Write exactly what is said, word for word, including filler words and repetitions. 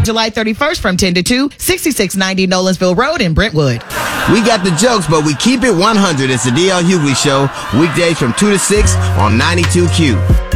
July thirty-first from ten to two, sixty-six ninety Nolensville Road in Brentwood. We got the jokes, but we keep it one hundred. It's the D L Hughley Show, weekdays from two to six on ninety-two Q.